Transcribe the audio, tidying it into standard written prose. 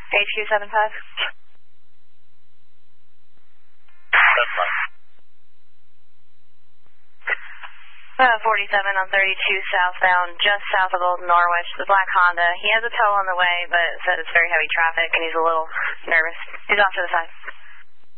HQ75. That's fine. 47 on 32 southbound, just south of Old Norwich, the black Honda. He has a tow on the way, but said it's very heavy traffic and he's a little nervous. He's off to the side.